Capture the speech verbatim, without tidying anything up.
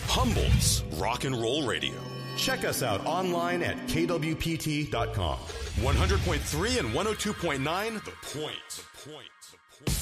Humboldt's Rock and Roll Radio. Check us out online at K W P T dot com. one hundred point three and one oh two point nine, The Point. The Point. The Point.